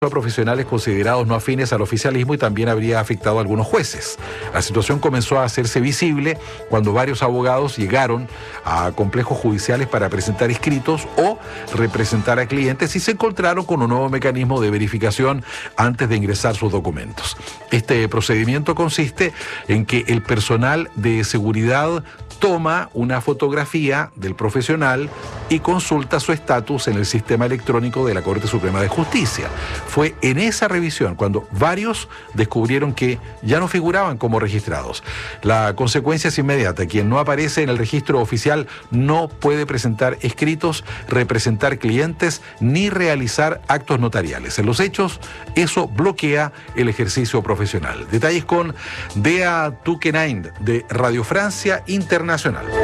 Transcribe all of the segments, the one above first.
a profesionales considerados no afines al oficialismo y también habría afectado a algunos jueces. La situación comenzó a hacerse visible cuando varios abogados llegaron a complejos judiciales para presentar escritos o representar a clientes y se encontraron con un nuevo mecanismo de verificación antes de ingresar sus documentos. Este procedimiento consiste en que el personal de seguridad toma una fotografía del profesional y consulta su estatus en el sistema electrónico de la Corte Suprema de Justicia. Fue en esa revisión cuando varios descubrieron que ya no figuraban como registrados. La consecuencia es inmediata. Quien no aparece en el registro oficial no puede presentar escritos, representar clientes ni realizar actos notariales. En los hechos, eso bloquea el ejercicio profesional. Detalles con Dea Tukenain de Radio Francia Internacional.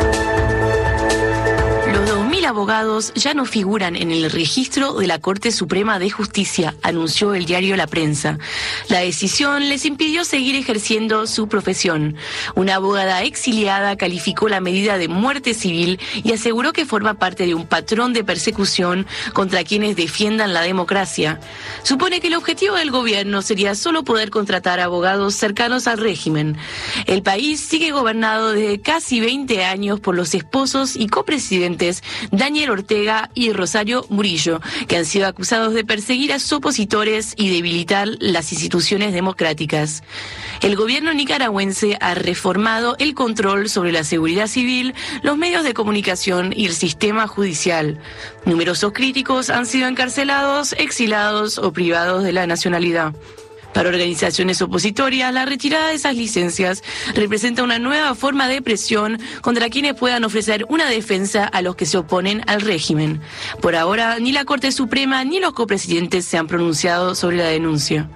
Los 2.000 abogados ya no figuran en el registro de la Corte Suprema de Justicia, anunció el diario La Prensa. La decisión les impidió seguir ejerciendo su profesión. Una abogada exiliada calificó la medida de muerte civil y aseguró que forma parte de un patrón de persecución contra quienes defiendan la democracia. Supone que el objetivo del gobierno sería solo poder contratar abogados cercanos al régimen. El país sigue gobernado desde casi 20 años por los esposos y copresidentes Daniel Ortega y Rosario Murillo, que han sido acusados de perseguir a sus opositores y debilitar las instituciones democráticas. El gobierno nicaragüense ha reformado el control sobre la seguridad civil, los medios de comunicación y el sistema judicial. Numerosos críticos han sido encarcelados, exilados o privados de la nacionalidad. Para organizaciones opositorias, la retirada de esas licencias representa una nueva forma de presión contra quienes puedan ofrecer una defensa a los que se oponen al régimen. Por ahora, ni la Corte Suprema ni los copresidentes se han pronunciado sobre la denuncia.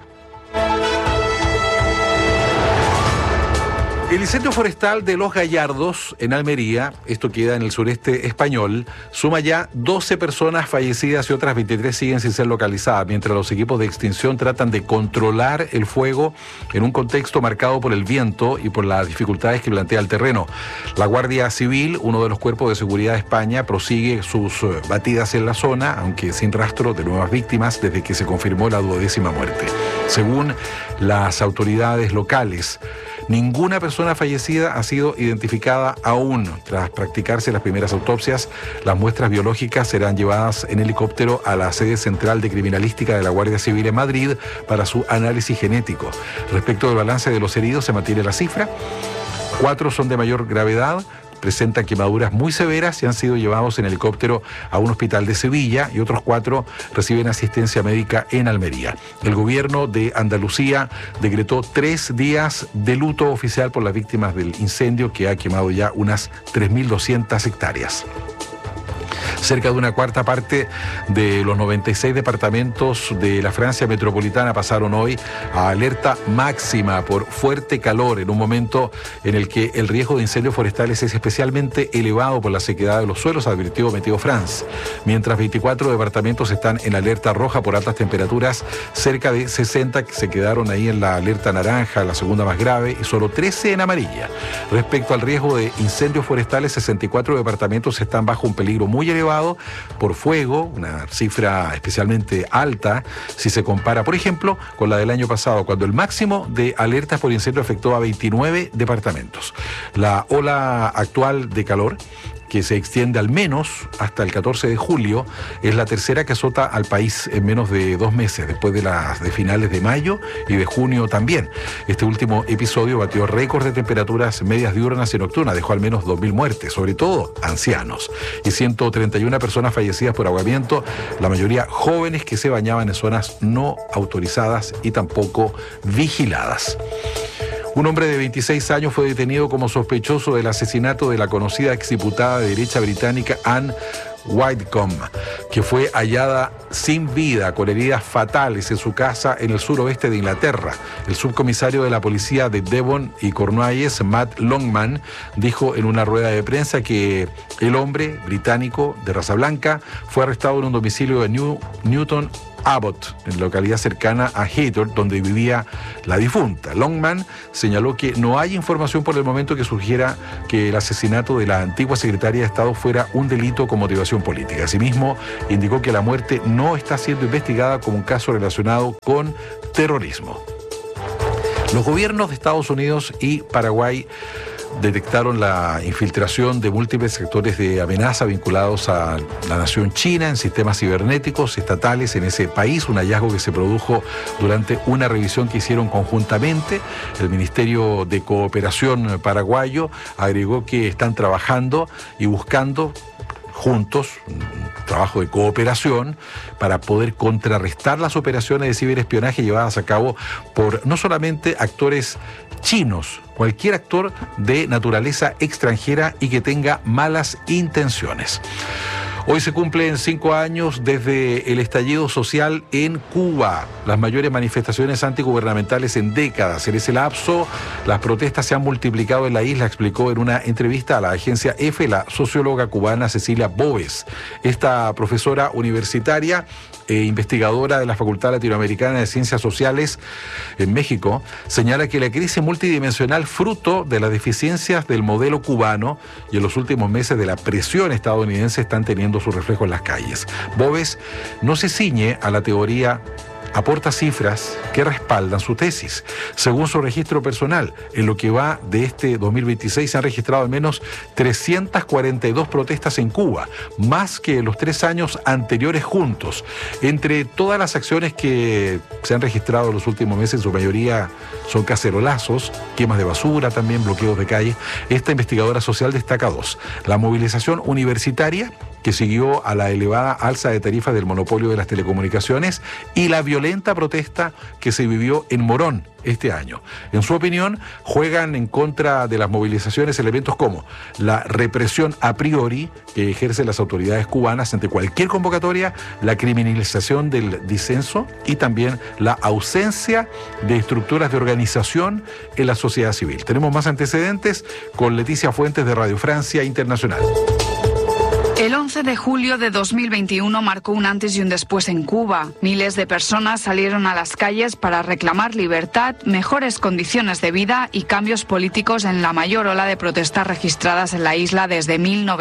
El incendio forestal de Los Gallardos, en Almería, esto queda en el sureste español, suma ya 12 personas fallecidas y otras 23 siguen sin ser localizadas, mientras los equipos de extinción tratan de controlar el fuego en un contexto marcado por el viento y por las dificultades que plantea el terreno. La Guardia Civil, uno de los cuerpos de seguridad de España, prosigue sus batidas en la zona, aunque sin rastro de nuevas víctimas desde que se confirmó la 12ª muerte. Según las autoridades locales, ninguna persona fallecida ha sido identificada aún. Tras practicarse las primeras autopsias, las muestras biológicas serán llevadas en helicóptero a la sede central de criminalística de la Guardia Civil en Madrid para su análisis genético. Respecto del balance de los heridos, se mantiene la cifra. 4 son de mayor gravedad, presentan quemaduras muy severas y han sido llevados en helicóptero a un hospital de Sevilla y otros 4 reciben asistencia médica en Almería. El gobierno de Andalucía decretó 3 días de luto oficial por las víctimas del incendio que ha quemado ya unas 3.200 hectáreas. Cerca de una cuarta parte de los 96 departamentos de la Francia metropolitana pasaron hoy a alerta máxima por fuerte calor, en un momento en el que el riesgo de incendios forestales es especialmente elevado por la sequedad de los suelos, advirtió Meteo France. Mientras 24 departamentos están en alerta roja por altas temperaturas, cerca de 60 se quedaron ahí en la alerta naranja, la segunda más grave, y solo 13 en amarilla. Respecto al riesgo de incendios forestales, 64 departamentos están bajo un peligro muy elevado por fuego, una cifra especialmente alta si se compara, por ejemplo, con la del año pasado, cuando el máximo de alertas por incendio afectó a 29 departamentos. La ola actual de calor, que se extiende al menos hasta el 14 de julio, es la tercera que azota al país en menos de 2 meses, después de las de finales de mayo y de junio también. Este último episodio batió récord de temperaturas medias diurnas y nocturnas, dejó al menos 2.000 muertes, sobre todo ancianos, y 131 personas fallecidas por ahogamiento, la mayoría jóvenes que se bañaban en zonas no autorizadas y tampoco vigiladas. Un hombre de 26 años fue detenido como sospechoso del asesinato de la conocida exdiputada de derecha británica Anne Whitcomb, que fue hallada sin vida, con heridas fatales en su casa en el suroeste de Inglaterra. El subcomisario de la policía de Devon y Cornualles, Matt Longman, dijo en una rueda de prensa que el hombre británico de raza blanca fue arrestado en un domicilio de Newton Abbott, en la localidad cercana a Hathor, donde vivía la difunta. Longman señaló que no hay información por el momento que sugiera que el asesinato de la antigua secretaria de Estado fuera un delito con motivación política. Asimismo, indicó que la muerte no está siendo investigada como un caso relacionado con terrorismo. Los gobiernos de Estados Unidos y Paraguay detectaron la infiltración de múltiples sectores de amenaza vinculados a la nación china en sistemas cibernéticos estatales en ese país, un hallazgo que se produjo durante una revisión que hicieron conjuntamente. El Ministerio de Cooperación paraguayo agregó que están trabajando y buscando juntos, un trabajo de cooperación para poder contrarrestar las operaciones de ciberespionaje llevadas a cabo por no solamente actores chinos, cualquier actor de naturaleza extranjera y que tenga malas intenciones. Hoy se cumplen 5 años desde el estallido social en Cuba, las mayores manifestaciones antigubernamentales en décadas. En ese lapso, las protestas se han multiplicado en la isla, explicó en una entrevista a la agencia EFE la socióloga cubana Cecilia Boves. Esta profesora universitaria e investigadora de la Facultad Latinoamericana de Ciencias Sociales en México señala que la crisis multidimensional fruto de las deficiencias del modelo cubano y en los últimos meses de la presión estadounidense están teniendo su reflejo en las calles. Boves no se ciñe a la teoría, aporta cifras que respaldan su tesis. Según su registro personal, en lo que va de este 2026 se han registrado al menos 342 protestas en Cuba, más que en los 3 años anteriores juntos. Entre todas las acciones que se han registrado en los últimos meses, en su mayoría son cacerolazos, quemas de basura, también bloqueos de calles. Esta investigadora social destaca 2. La movilización universitaria, que siguió a la elevada alza de tarifas del monopolio de las telecomunicaciones, y la violenta protesta que se vivió en Morón este año. En su opinión, juegan en contra de las movilizaciones elementos como la represión a priori que ejercen las autoridades cubanas ante cualquier convocatoria, la criminalización del disenso y también la ausencia de estructuras de organización en la sociedad civil. Tenemos más antecedentes con Leticia Fuentes de Radio Francia Internacional. El 11 de julio de 2021 marcó un antes y un después en Cuba. Miles de personas salieron a las calles para reclamar libertad, mejores condiciones de vida y cambios políticos en la mayor ola de protestas registradas en la isla desde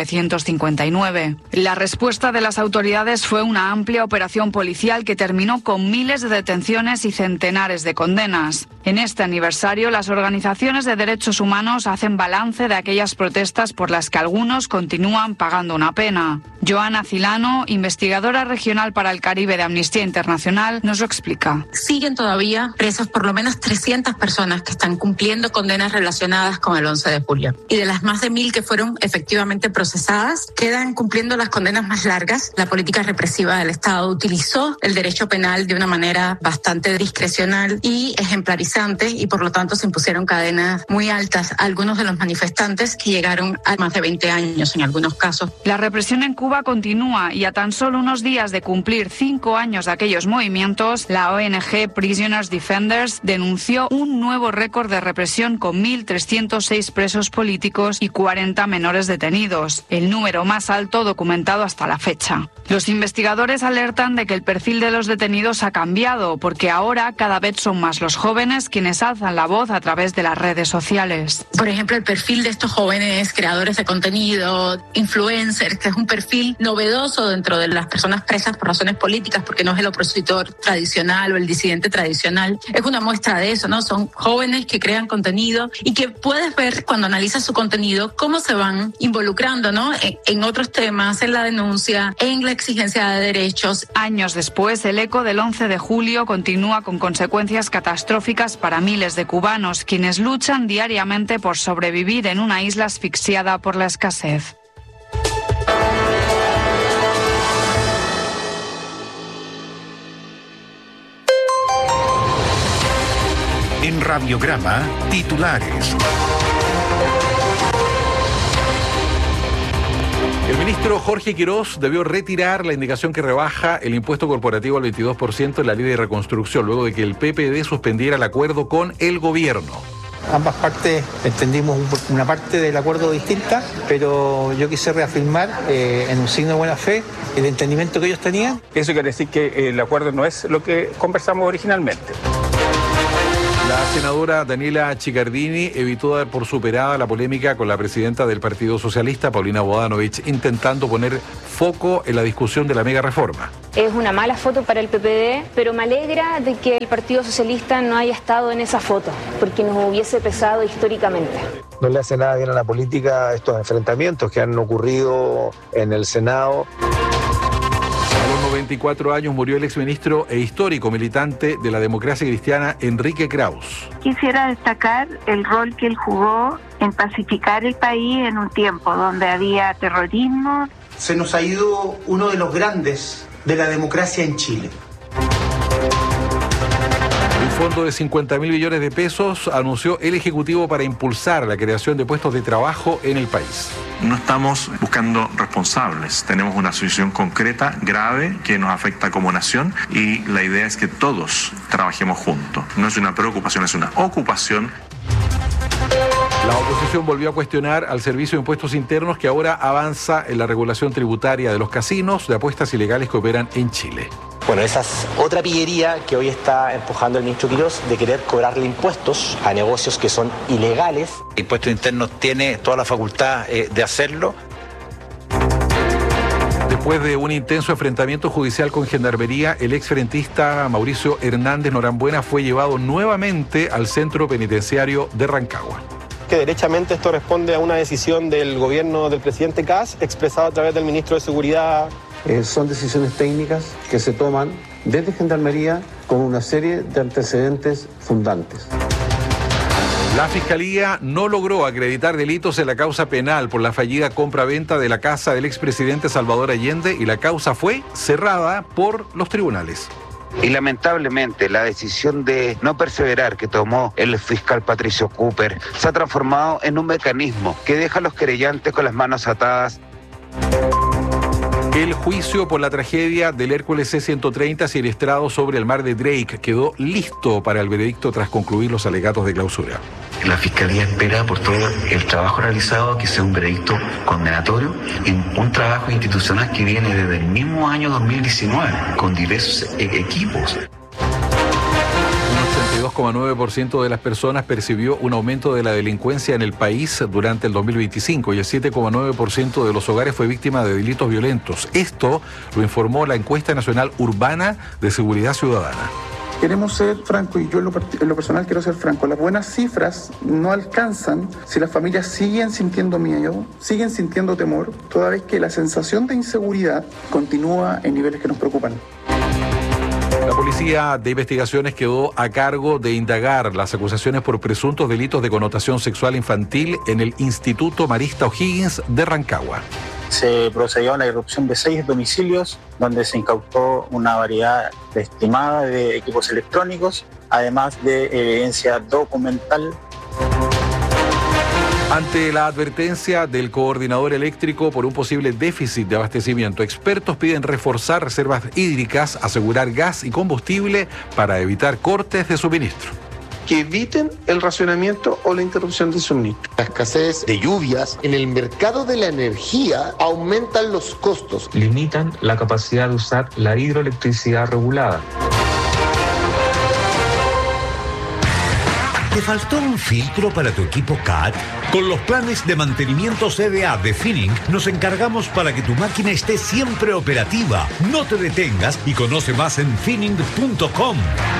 1959. La respuesta de las autoridades fue una amplia operación policial que terminó con miles de detenciones y centenares de condenas. En este aniversario, las organizaciones de derechos humanos hacen balance de aquellas protestas por las que algunos continúan pagando una pena. Joana Cilano, investigadora regional para el Caribe de Amnistía Internacional, nos lo explica. Siguen todavía presas por lo menos 300 personas que están cumpliendo condenas relacionadas con el 11 de julio. Y de las más de 1000 que fueron efectivamente procesadas, quedan cumpliendo las condenas más largas. La política represiva del Estado utilizó el derecho penal de una manera bastante discrecional y ejemplarizante, y por lo tanto se impusieron cadenas muy altas a algunos de los manifestantes que llegaron a más de 20 años en algunos casos. La represión en Cuba continúa y a tan solo unos días de cumplir 5 años de aquellos movimientos, la ONG Prisoners Defenders denunció un nuevo récord de represión con 1.306 presos políticos y 40 menores detenidos, el número más alto documentado hasta la fecha. Los investigadores alertan de que el perfil de los detenidos ha cambiado, porque ahora cada vez son más los jóvenes quienes alzan la voz a través de las redes sociales. Por ejemplo, el perfil de estos jóvenes creadores de contenido, influencers, que es un perfil novedoso dentro de las personas presas por razones políticas, porque no es el opositor tradicional o el disidente tradicional. Es una muestra de eso, ¿no? Son jóvenes que crean contenido y que puedes ver cuando analizas su contenido cómo se van involucrando, ¿no? En otros temas, en la denuncia, en la exigencia de derechos. Años después, el eco del 11 de julio continúa con consecuencias catastróficas para miles de cubanos, quienes luchan diariamente por sobrevivir en una isla asfixiada por la escasez. En Radiograma, titulares. El ministro Jorge Quirós debió retirar la indicación que rebaja el impuesto corporativo al 22% en la ley de reconstrucción, luego de que el PPD suspendiera el acuerdo con el gobierno. Ambas partes entendimos una parte del acuerdo distinta, pero yo quise reafirmar en un signo de buena fe el entendimiento que ellos tenían. Eso quiere decir que el acuerdo no es lo que conversamos originalmente. La senadora Daniela Chiccardini evitó dar por superada la polémica con la presidenta del Partido Socialista, Paulina Bodanovich, intentando poner foco en la discusión de la mega reforma. Es una mala foto para el PPD, pero me alegra de que el Partido Socialista no haya estado en esa foto, porque nos hubiese pesado históricamente. No le hace nada bien a la política estos enfrentamientos que han ocurrido en el Senado. A los 94 años murió el exministro e histórico militante de la democracia cristiana Enrique Kraus. Quisiera destacar el rol que él jugó en pacificar el país en un tiempo donde había terrorismo. Se nos ha ido uno de los grandes de la democracia en Chile. Un fondo de 50.000 millones de pesos anunció el Ejecutivo para impulsar la creación de puestos de trabajo en el país. No estamos buscando responsables, tenemos una situación concreta, grave, que nos afecta como nación y la idea es que todos trabajemos juntos. No es una preocupación, es una ocupación. La oposición volvió a cuestionar al Servicio de Impuestos Internos, que ahora avanza en la regulación tributaria de los casinos de apuestas ilegales que operan en Chile. Bueno, esa es otra pillería que hoy está empujando el ministro Quirós, de querer cobrarle impuestos a negocios que son ilegales. Impuestos Internos tiene toda la facultad de hacerlo. Después de un intenso enfrentamiento judicial con Gendarmería, el exfrentista Mauricio Hernández Norambuena fue llevado nuevamente al centro penitenciario de Rancagua. Que derechamente esto responde a una decisión del gobierno del presidente Kast, expresada a través del ministro de Seguridad. Son decisiones técnicas que se toman desde Gendarmería con una serie de antecedentes fundantes. La Fiscalía no logró acreditar delitos en la causa penal por la fallida compra-venta de la casa del expresidente Salvador Allende y la causa fue cerrada por los tribunales. Y lamentablemente la decisión de no perseverar que tomó el fiscal Patricio Cooper se ha transformado en un mecanismo que deja a los querellantes con las manos atadas. El juicio por la tragedia del Hércules C-130 siniestrado sobre el mar de Drake quedó listo para el veredicto tras concluir los alegatos de clausura. La Fiscalía espera por todo el trabajo realizado que sea un veredicto condenatorio y un trabajo institucional que viene desde el mismo año 2019 con diversos equipos. 2,9% de las personas percibió un aumento de la delincuencia en el país durante el 2025 y el 7,9% de los hogares fue víctima de delitos violentos. Esto lo informó la encuesta nacional urbana de seguridad ciudadana. Queremos ser francos y yo en lo personal quiero ser franco. Las buenas cifras no alcanzan si las familias siguen sintiendo miedo, siguen sintiendo temor, toda vez que la sensación de inseguridad continúa en niveles que nos preocupan. La Policía de Investigaciones quedó a cargo de indagar las acusaciones por presuntos delitos de connotación sexual infantil en el Instituto Marista O'Higgins de Rancagua. Se procedió a la irrupción de 6 domicilios, donde se incautó una variedad estimada de equipos electrónicos, además de evidencia documental. Ante la advertencia del coordinador eléctrico por un posible déficit de abastecimiento, expertos piden reforzar reservas hídricas, asegurar gas y combustible para evitar cortes de suministro. Que eviten el racionamiento o la interrupción de suministro. La escasez de lluvias en el mercado de la energía aumentan los costos. Limitan la capacidad de usar la hidroelectricidad regulada. ¿Te faltó un filtro para tu equipo CAT? Con los planes de mantenimiento CDA de Finning nos encargamos para que tu máquina esté siempre operativa. No te detengas y conoce más en finning.com.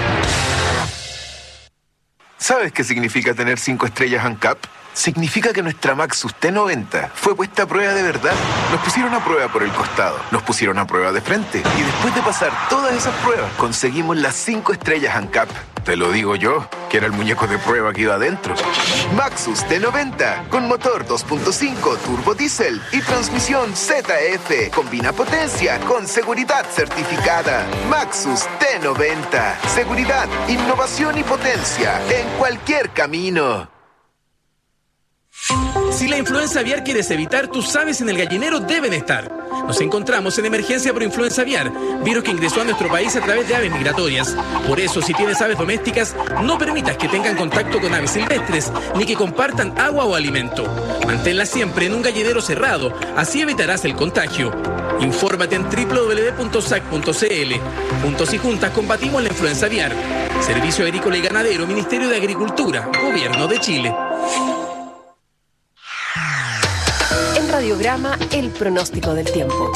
¿Sabes qué significa tener 5 estrellas ANCAP? Significa que nuestra Maxus T90 fue puesta a prueba de verdad. Nos pusieron a prueba por el costado, nos pusieron a prueba de frente y después de pasar todas esas pruebas conseguimos las 5 estrellas ANCAP. Te lo digo yo, que era el muñeco de prueba que iba adentro. Maxus T90 con motor 2.5 turbo diésel y transmisión ZF. Combina potencia con seguridad certificada. Maxus T90. Seguridad, innovación y potencia en cualquier camino. Si la influenza aviar quieres evitar, tus aves en el gallinero deben estar. Nos encontramos en emergencia por influenza aviar, virus que ingresó a nuestro país a través de aves migratorias. Por eso, si tienes aves domésticas, no permitas que tengan contacto con aves silvestres, ni que compartan agua o alimento. Manténlas siempre en un gallinero cerrado, así evitarás el contagio. Infórmate en www.sac.cl. Juntos y juntas combatimos la influenza aviar. Servicio Agrícola y Ganadero, Ministerio de Agricultura, Gobierno de Chile. Radiograma, el pronóstico del tiempo.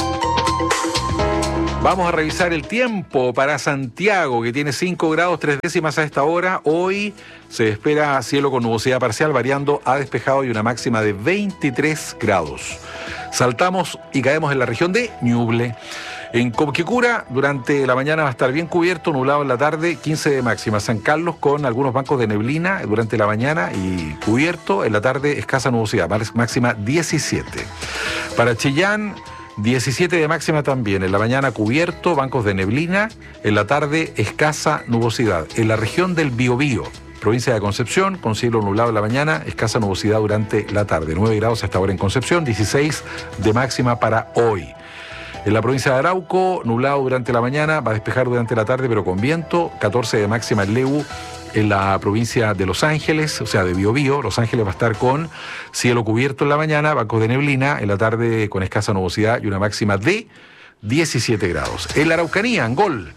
Vamos a revisar el tiempo para Santiago, que tiene 5 grados 3 décimas a esta hora. Hoy se espera cielo con nubosidad parcial, variando a despejado y una máxima de 23 grados. Saltamos y caemos en la región de Ñuble. En Coquicura, durante la mañana va a estar bien cubierto, nublado en la tarde, 15 de máxima. San Carlos con algunos bancos de neblina durante la mañana y cubierto. En la tarde, escasa nubosidad, máxima 17. Para Chillán, 17 de máxima también. En la mañana cubierto, bancos de neblina. En la tarde, escasa nubosidad. En la región del Biobío, provincia de Concepción, con cielo nublado en la mañana, escasa nubosidad durante la tarde. 9 grados hasta ahora en Concepción, 16 de máxima para hoy. En la provincia de Arauco, nublado durante la mañana, va a despejar durante la tarde, pero con viento. 14 de máxima en Lebu. En la provincia de Los Ángeles, o sea, de Biobío, Los Ángeles va a estar con cielo cubierto en la mañana, bancos de neblina, en la tarde con escasa nubosidad y una máxima de 17 grados. En la Araucanía, Angol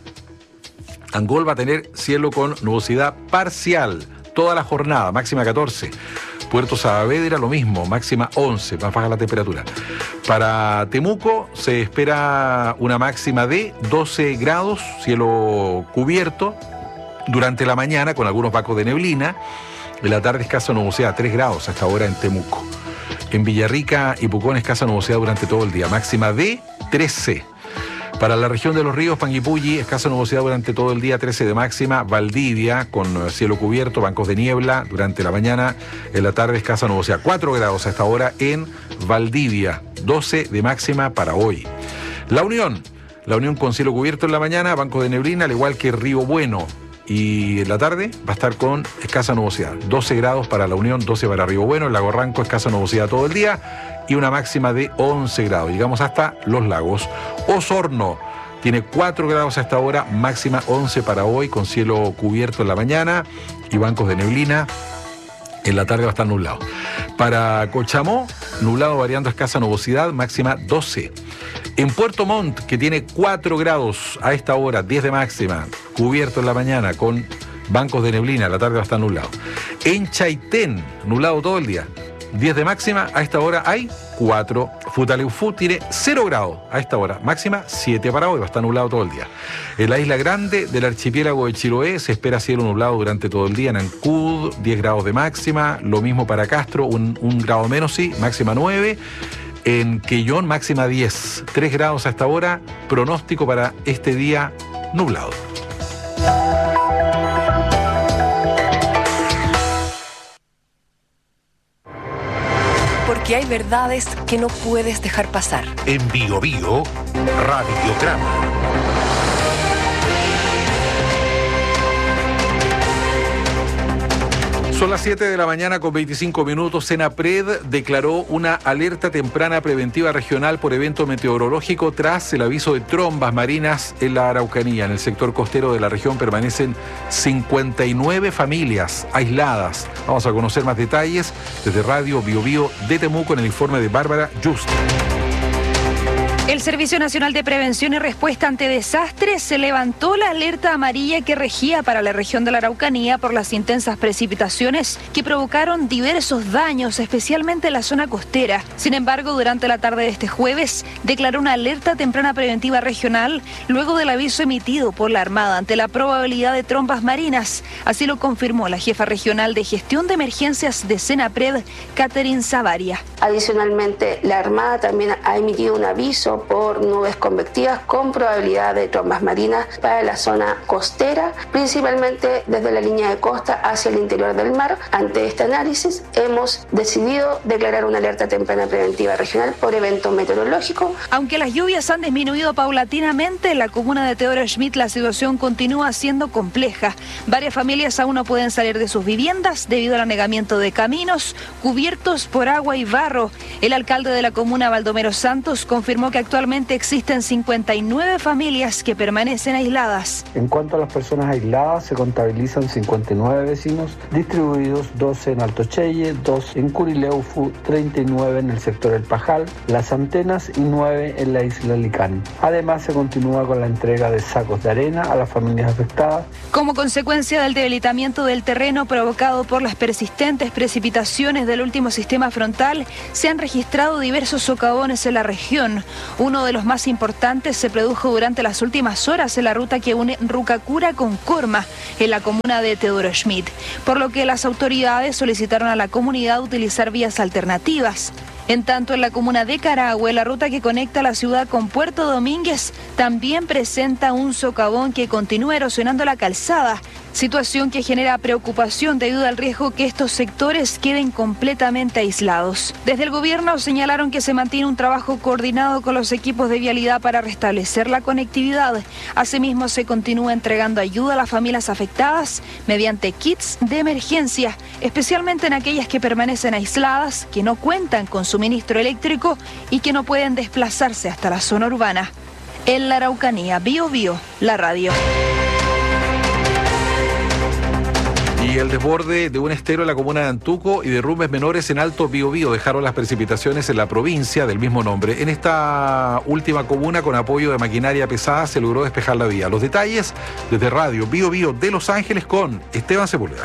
va a tener cielo con nubosidad parcial toda la jornada, máxima 14. Puerto Saavedra lo mismo, máxima 11, más baja la temperatura. Para Temuco se espera una máxima de 12 grados, cielo cubierto durante la mañana con algunos bancos de neblina. En la tarde escasa nubosidad, 3 grados hasta ahora en Temuco. En Villarrica y Pucón escasa nubosidad durante todo el día, máxima de 13. Para la región de los ríos, Panguipulli, escasa nubosidad durante todo el día, 13 de máxima. Valdivia, con cielo cubierto, bancos de niebla durante la mañana. En la tarde, escasa nubosidad, 4 grados hasta ahora en Valdivia, 12 de máxima para hoy. La Unión con cielo cubierto en la mañana, bancos de neblina, al igual que Río Bueno. Y en la tarde va a estar con escasa nubosidad, 12 grados para La Unión, 12 para Río Bueno. El lago Ranco, escasa nubosidad todo el día y una máxima de 11 grados. Llegamos hasta Los Lagos. Osorno tiene 4 grados hasta ahora, máxima 11 para hoy, con cielo cubierto en la mañana y bancos de neblina. En la tarde va a estar nublado. Para Cochamó, nublado variando a escasa nubosidad, máxima 12. En Puerto Montt, que tiene 4 grados a esta hora, 10 de máxima, cubierto en la mañana con bancos de neblina, en la tarde va a estar nublado. En Chaitén, nublado todo el día, 10 de máxima, a esta hora hay 4. Futaleufú tiene 0 grados a esta hora, máxima 7 para hoy, va a estar nublado todo el día. En la isla grande del archipiélago de Chiloé se espera cielo nublado durante todo el día. En Ancud, 10 grados de máxima, lo mismo para Castro, un grado menos, sí, máxima 9. En Quellón, máxima 10, 3 grados hasta ahora, pronóstico para este día nublado. Porque hay verdades que no puedes dejar pasar. En Biobío, Radiograma. Son las 7 de la mañana con 25 minutos. Senapred declaró una alerta temprana preventiva regional por evento meteorológico tras el aviso de trombas marinas en la Araucanía. En el sector costero de la región permanecen 59 familias aisladas. Vamos a conocer más detalles desde Radio Biobío de Temuco en el informe de Bárbara Just. El Servicio Nacional de Prevención y Respuesta ante Desastres se levantó la alerta amarilla que regía para la región de la Araucanía por las intensas precipitaciones que provocaron diversos daños, especialmente en la zona costera. Sin embargo, durante la tarde de este jueves, declaró una alerta temprana preventiva regional luego del aviso emitido por la Armada ante la probabilidad de trombas marinas. Así lo confirmó la jefa regional de gestión de emergencias de Senapred, Catherine Savaria. Adicionalmente, la Armada también ha emitido un aviso marcado por nubes convectivas con probabilidad de trombas marinas para la zona costera, principalmente desde la línea de costa hacia el interior del mar. Ante este análisis hemos decidido declarar una alerta temprana preventiva regional por evento meteorológico. Aunque las lluvias han disminuido paulatinamente, en la comuna de Teodoro Schmidt la situación continúa siendo compleja. Varias familias aún no pueden salir de sus viviendas debido al anegamiento de caminos cubiertos por agua y barro. El alcalde de la comuna, Baldomero Santos, confirmó que actualmente existen 59 familias que permanecen aisladas. En cuanto a las personas aisladas, se contabilizan 59 vecinos, distribuidos 12 en Alto Cheye, 2 en Curileufu, 39 en el sector El Pajal, Las Antenas y 9 en la isla Licán. Además, se continúa con la entrega de sacos de arena a las familias afectadas. Como consecuencia del debilitamiento del terreno provocado por las persistentes precipitaciones del último sistema frontal, se han registrado diversos socavones en la región. Uno de los más importantes se produjo durante las últimas horas en la ruta que une Rucacura con Corma, en la comuna de Teodoro Schmidt, por lo que las autoridades solicitaron a la comunidad utilizar vías alternativas. En tanto, en la comuna de Carahue, la ruta que conecta la ciudad con Puerto Domínguez también presenta un socavón que continúa erosionando la calzada, situación que genera preocupación debido al riesgo que estos sectores queden completamente aislados. Desde el gobierno señalaron que se mantiene un trabajo coordinado con los equipos de vialidad para restablecer la conectividad. Asimismo, se continúa entregando ayuda a las familias afectadas mediante kits de emergencia, especialmente en aquellas que permanecen aisladas, que no cuentan con suministro eléctrico y que no pueden desplazarse hasta la zona urbana. En la Araucanía, Bío Bío, la radio. Y el desborde de un estero en la comuna de Antuco y derrumbes menores en Alto Biobío dejaron las precipitaciones en la provincia del mismo nombre. En esta última comuna, con apoyo de maquinaria pesada, se logró despejar la vía. Los detalles desde Radio Biobío de Los Ángeles con Esteban Sepúlveda.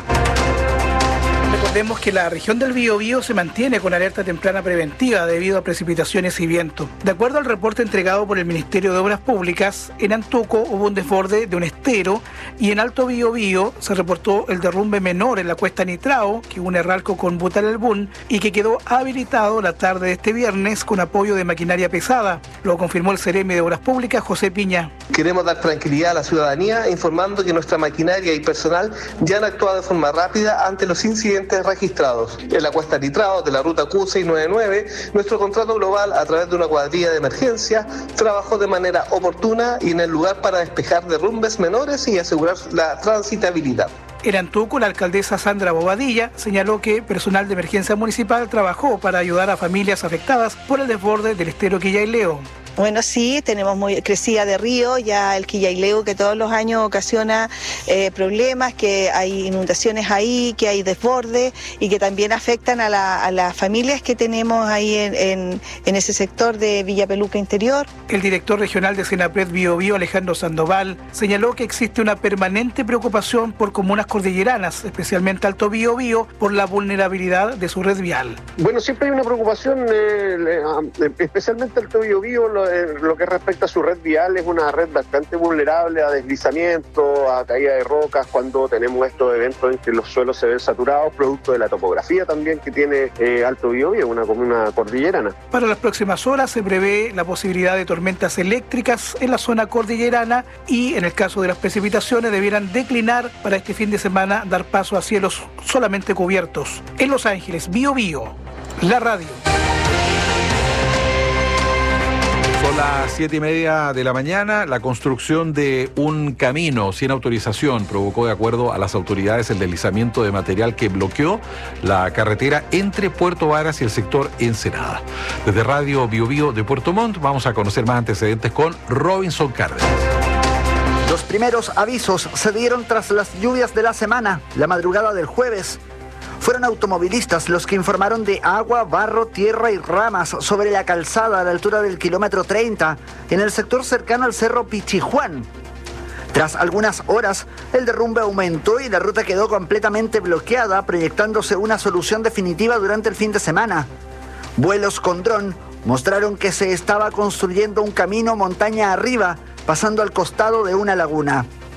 Recordemos que la región del Biobío se mantiene con alerta temprana preventiva debido a precipitaciones y viento. De acuerdo al reporte entregado por el Ministerio de Obras Públicas, en Antuco hubo un desborde de un estero y en Alto Biobío se reportó el derrumbe menor en la cuesta Nitrao, que une Ralco con Butalelbún y que quedó habilitado la tarde de este viernes con apoyo de maquinaria pesada. Lo confirmó el Seremi de Obras Públicas, José Piña. Queremos dar tranquilidad a la ciudadanía informando que nuestra maquinaria y personal ya han actuado de forma rápida ante los incidentes registrados. En la cuesta Nitrao de la ruta Q699, nuestro contrato global, a través de una cuadrilla de emergencia, trabajó de manera oportuna y en el lugar para despejar derrumbes menores y asegurar la transitabilidad. En Antuco, la alcaldesa Sandra Bobadilla señaló que personal de emergencia municipal trabajó para ayudar a familias afectadas por el desborde del estero Quillaileo. Bueno, sí, tenemos muy crecida de río, ya el Quillaileu, que todos los años ocasiona problemas, que hay inundaciones ahí, que hay desborde y que también afectan a las familias que tenemos ahí en ese sector de Villa Peluca Interior. El director regional de Senapred Biobío, Alejandro Sandoval, señaló que existe una permanente preocupación por comunas cordilleranas, especialmente Alto Biobío, por la vulnerabilidad de su red vial. Bueno, siempre hay una preocupación, especialmente Alto Biobío. Lo que respecta a su red vial, es una red bastante vulnerable a deslizamiento, a caída de rocas, cuando tenemos estos eventos en que los suelos se ven saturados, producto de la topografía también que tiene Alto Biobío, una comuna cordillerana. Para las próximas horas se prevé la posibilidad de tormentas eléctricas en la zona cordillerana y, en el caso de las precipitaciones, debieran declinar para este fin de semana, dar paso a cielos solamente cubiertos. En Los Ángeles, Biobío, la radio. Son las 7:30 de la mañana. La construcción de un camino sin autorización provocó, de acuerdo a las autoridades, el deslizamiento de material que bloqueó la carretera entre Puerto Varas y el sector Ensenada. Desde Radio Biobío de Puerto Montt vamos a conocer más antecedentes con Robinson Cárdenas. Los primeros avisos se dieron tras las lluvias de la semana, la madrugada del jueves. Fueron automovilistas los que informaron de agua, barro, tierra y ramas sobre la calzada a la altura del kilómetro 30, en el sector cercano al cerro Pichijuán. Tras algunas horas, el derrumbe aumentó y la ruta quedó completamente bloqueada, proyectándose una solución definitiva durante el fin de semana. Vuelos con dron mostraron que se estaba construyendo un camino montaña arriba, pasando al costado de una laguna.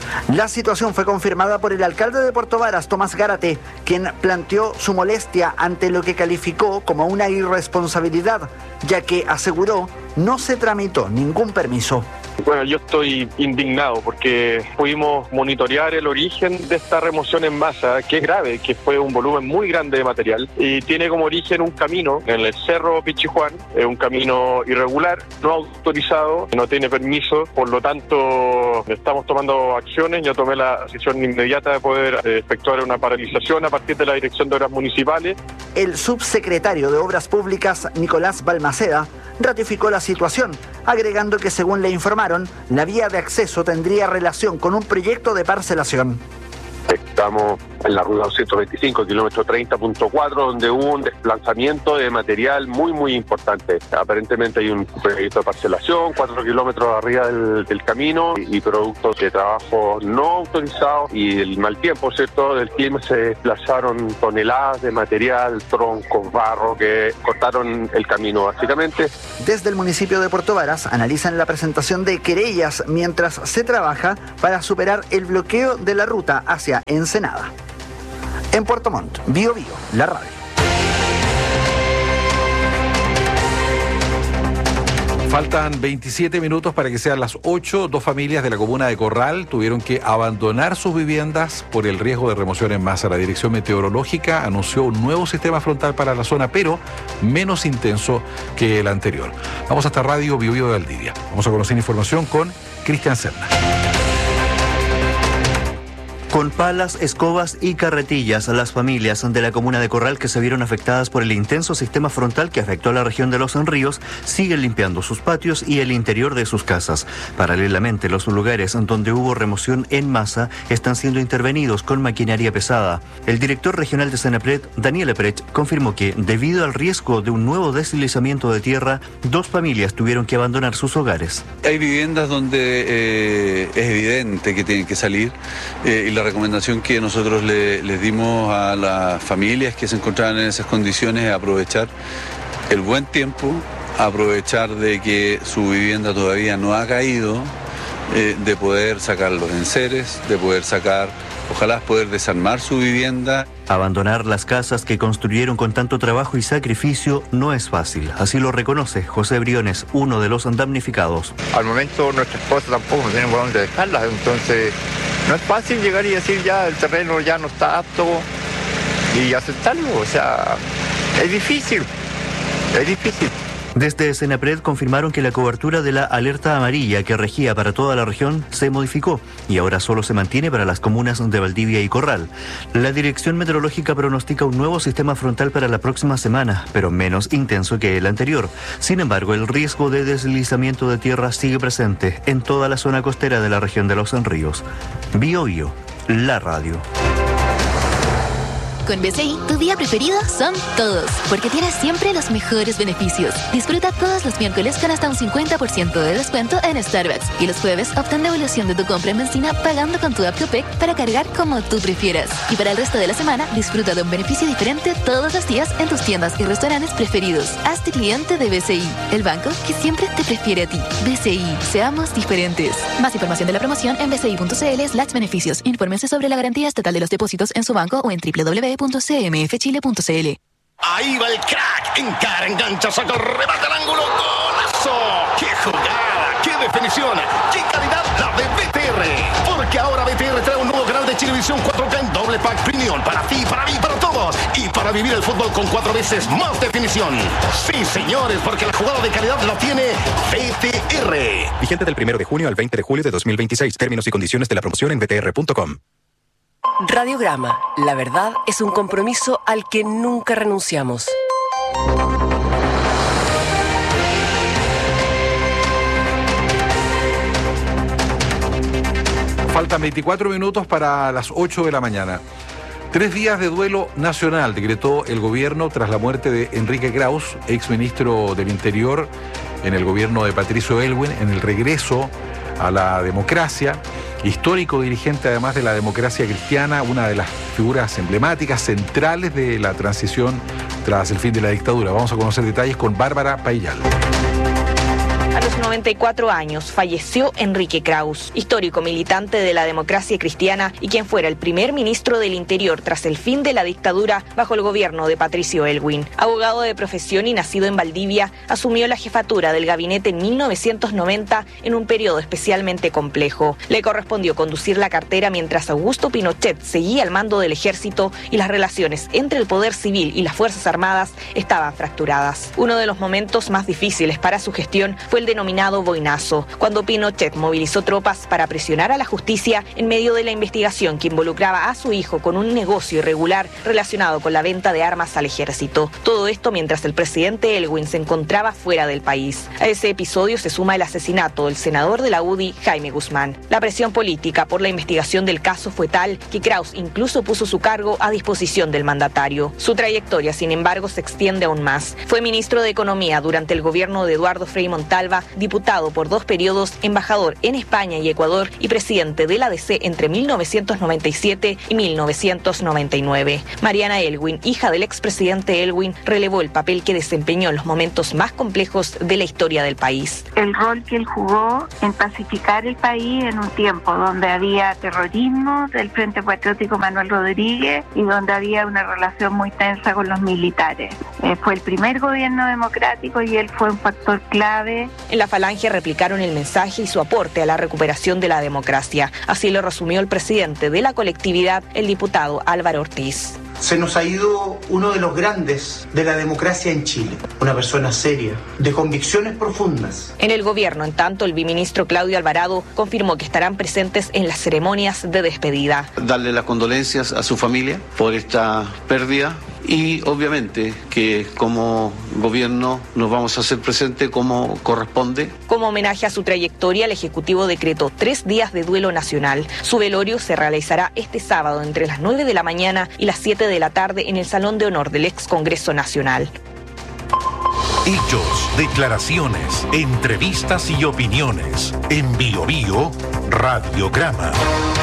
La situación fue confirmada por el alcalde de Puerto Varas, Tomás Gárate, quien planteó su molestia ante lo que calificó como una irresponsabilidad, ya que aseguró no se tramitó ningún permiso. Bueno, yo estoy indignado porque pudimos monitorear el origen de esta remoción en masa, que es grave, que fue un volumen muy grande de material y tiene como origen un camino en el Cerro Pichijuán, un camino irregular, no autorizado, no tiene permiso, por lo tanto estamos tomando acciones. Yo tomé la decisión inmediata de poder efectuar una paralización a partir de la Dirección de Obras Municipales. El subsecretario de Obras Públicas, Nicolás Balmaceda, ratificó la situación, agregando que según le informaron, la vía de acceso tendría relación con un proyecto de parcelación. Estamos en la ruta 225, kilómetro 30.4, donde hubo un desplazamiento de material muy importante. Aparentemente hay un proyecto de parcelación, 4 kilómetros arriba del camino y productos de trabajo no autorizados y el mal tiempo, ¿cierto? Del clima se desplazaron toneladas de material, troncos, barro, que cortaron el camino básicamente. Desde el municipio de Puerto Varas analizan la presentación de querellas mientras se trabaja para superar el bloqueo de la ruta hacia Ensenada. En Puerto Montt, Bio Bio, la radio. Faltan 27 minutos para que sean las 8. Dos familias de la comuna de Corral tuvieron que abandonar sus viviendas por el riesgo de remoción en masa. La Dirección Meteorológica anunció un nuevo sistema frontal para la zona, pero menos intenso que el anterior. Vamos hasta Radio Bio Bio de Valdivia. Vamos a conocer información con Cristian Serna. Con palas, escobas y carretillas, las familias de la comuna de Corral que se vieron afectadas por el intenso sistema frontal que afectó a la región de Los Ríos siguen limpiando sus patios y el interior de sus casas. Paralelamente, los lugares donde hubo remoción en masa están siendo intervenidos con maquinaria pesada. El director regional de Senapred, Daniel Eprecht, confirmó que, debido al riesgo de un nuevo deslizamiento de tierra, dos familias tuvieron que abandonar sus hogares. Hay viviendas donde es evidente que tienen que salir y la recomendación que nosotros les dimos a las familias que se encontraban en esas condiciones es aprovechar el buen tiempo, aprovechar de que su vivienda todavía no ha caído, de poder sacar los enseres, de poder sacar, ojalá poder desarmar su vivienda. Abandonar las casas que construyeron con tanto trabajo y sacrificio no es fácil. Así lo reconoce José Briones, uno de los damnificados. Al momento nuestra esposa tampoco tiene por dónde dejarlas, entonces no es fácil llegar y decir ya el terreno ya no está apto y aceptarlo. O sea, es difícil, es difícil. Desde Senapred confirmaron que la cobertura de la alerta amarilla que regía para toda la región se modificó y ahora solo se mantiene para las comunas de Valdivia y Corral. La Dirección Meteorológica pronostica un nuevo sistema frontal para la próxima semana, pero menos intenso que el anterior. Sin embargo, el riesgo de deslizamiento de tierra sigue presente en toda la zona costera de la región de Los Ríos. Bio Bio, la radio. Con BCI, tu día preferido son todos, porque tienes siempre los mejores beneficios. Disfruta todos los miércoles con hasta un 50% de descuento en Starbucks. Y los jueves, obtén devolución de tu compra en benzina pagando con tu app Copec para cargar como tú prefieras. Y para el resto de la semana, disfruta de un beneficio diferente todos los días en tus tiendas y restaurantes preferidos. Hazte cliente de BCI, el banco que siempre te prefiere a ti. BCI, seamos diferentes. Más información de la promoción en bci.cl/beneficios. Infórmense sobre la garantía estatal de los depósitos en su banco o en www.cmfchile.cl. Ahí va el crack, encara, engancha, saca, remata al ángulo, ¡golazo! ¡Qué jugada! ¡Qué definición! ¡Qué calidad la de BTR! Porque ahora BTR trae un nuevo canal de Chilevisión 4K en doble pack premium para ti, para mí, para todos y para vivir el fútbol con 4 veces más definición. Sí, señores, porque la jugada de calidad la tiene BTR. Vigente del 1 de junio al 20 de julio de 2026. Términos y condiciones de la promoción en btr.com. Radiograma. La verdad es un compromiso al que nunca renunciamos. Faltan 24 minutos para las 8 de la mañana. 3 días de duelo nacional decretó el gobierno tras la muerte de Enrique Kraus, exministro del Interior en el gobierno de Patricio Aylwin, en el regreso a la democracia, histórico dirigente además de la democracia cristiana, una de las figuras emblemáticas centrales de la transición tras el fin de la dictadura. Vamos a conocer detalles con Bárbara Paillal. A los 94 años falleció Enrique Kraus, histórico militante de la democracia cristiana y quien fuera el primer ministro del Interior tras el fin de la dictadura bajo el gobierno de Patricio Aylwin. Abogado de profesión y nacido en Valdivia, asumió la jefatura del gabinete en 1990 en un periodo especialmente complejo. Le correspondió conducir la cartera mientras Augusto Pinochet seguía al mando del ejército y las relaciones entre el poder civil y las Fuerzas Armadas estaban fracturadas. Uno de los momentos más difíciles para su gestión fue el denominado Boinazo, cuando Pinochet movilizó tropas para presionar a la justicia en medio de la investigación que involucraba a su hijo con un negocio irregular relacionado con la venta de armas al ejército. Todo esto mientras el presidente Aylwin se encontraba fuera del país. A ese episodio se suma el asesinato del senador de la UDI, Jaime Guzmán. La presión política por la investigación del caso fue tal que Kraus incluso puso su cargo a disposición del mandatario. Su trayectoria, sin embargo, se extiende aún más. Fue ministro de Economía durante el gobierno de Eduardo Frei Montalva, diputado por 2 periodos, embajador en España y Ecuador y presidente de la ADC entre 1997 y 1999. Mariana Aylwin, hija del expresidente Aylwin, relevó el papel que desempeñó en los momentos más complejos de la historia del país. El rol que él jugó en pacificar el país en un tiempo donde había terrorismo del Frente Patriótico Manuel Rodríguez y donde había una relación muy tensa con los militares. Fue el primer gobierno democrático y él fue un factor clave. En la Falange replicaron el mensaje y su aporte a la recuperación de la democracia. Así lo resumió el presidente de la colectividad, el diputado Álvaro Ortiz. Se nos ha ido uno de los grandes de la democracia en Chile, una persona seria, de convicciones profundas. En el gobierno, en tanto, el viceministro Claudio Alvarado confirmó que estarán presentes en las ceremonias de despedida. Darle las condolencias a su familia por esta pérdida y obviamente que como gobierno nos vamos a hacer presentes como corresponde. Como homenaje a su trayectoria, el Ejecutivo decretó 3 días de duelo nacional. Su velorio se realizará este sábado entre las 9 de la mañana y las 7 de la tarde en el Salón de Honor del ex Congreso Nacional. Hechos, declaraciones, entrevistas y opiniones. En Bio Bio, Radiograma.